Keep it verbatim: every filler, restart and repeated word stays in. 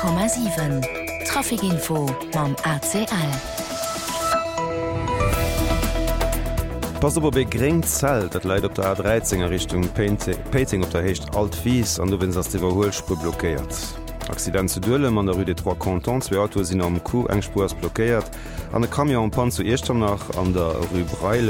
Komma sieben. Trafikinfo mam A C L. Pass op begrengt Zelt, dat leit op der A dreizehner Richtung Peting op der Hecht Altfies an du wennns ass d'iwwerholspur blockéiert. Accident zu Dëlle an der Rue des Trois Cantons, zwei Autos sinn am Ku engspurs blockéiert, an de Kamion Pan zu Eechtem nach an der Rue Breil